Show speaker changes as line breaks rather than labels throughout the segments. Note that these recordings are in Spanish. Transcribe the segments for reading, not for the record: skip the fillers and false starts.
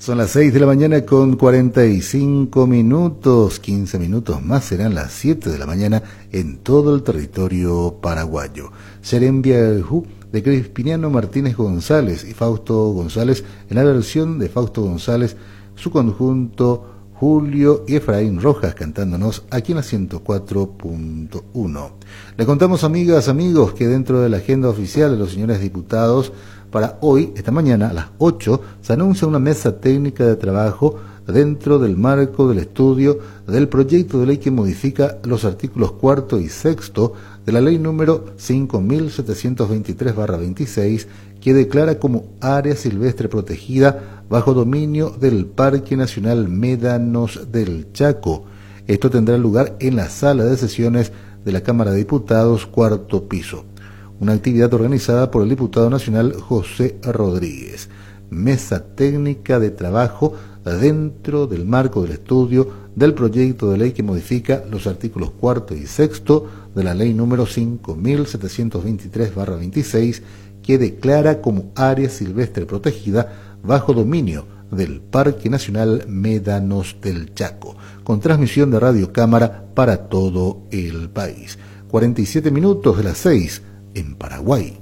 Son las 6 de la mañana con 45 minutos. 15 minutos más serán las 7 de la mañana en todo el territorio paraguayo. Serembiajú de Crispiniano Martínez González y Fausto González en la versión de Fausto González, su conjunto Julio y Efraín Rojas cantándonos aquí en la 104.1. Le contamos, amigas, amigos, que dentro de la agenda oficial de los señores diputados para hoy, esta mañana, a las 8, se anuncia una mesa técnica de trabajo dentro del marco del estudio del proyecto de ley que modifica los artículos 4 y 6 de la ley número 5723/26, que declara como área silvestre protegida bajo dominio del Parque Nacional Médanos del Chaco. Esto tendrá lugar en la sala de sesiones de la Cámara de Diputados, cuarto piso. Una actividad organizada por el diputado nacional José Rodríguez. Mesa técnica de trabajo dentro del marco del estudio del proyecto de ley que modifica los artículos 4 y 6 de la ley número 5723/26, que declara como área silvestre protegida bajo dominio del Parque Nacional Médanos del Chaco, con transmisión de Radio Cámara para todo el país. 47 minutos de las 6 en Paraguay.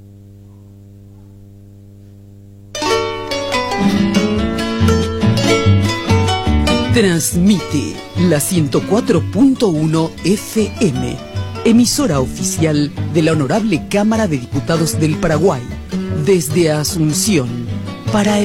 Transmite la 104.1 FM, emisora oficial de la Honorable Cámara de Diputados del Paraguay, desde Asunción, para el